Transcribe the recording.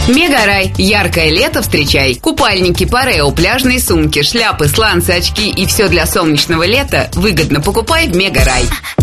Мегарай. Яркое лето встречай. Купальники, парео, пляжные сумки, шляпы, сланцы, очки и все для солнечного лета выгодно покупай в Мегарай.